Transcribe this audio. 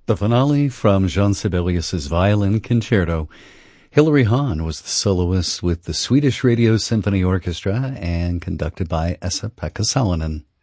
The finale from Jean Sibelius's Violin Concerto. Hilary Hahn was the soloist with the Swedish Radio Symphony Orchestra and conducted by Esa-Pekka Salonen.